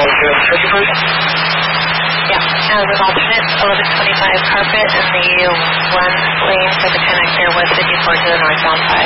Yeah, as an alternate, 1125 carpet, and the one lane for the connector was 54 to the northbound 5.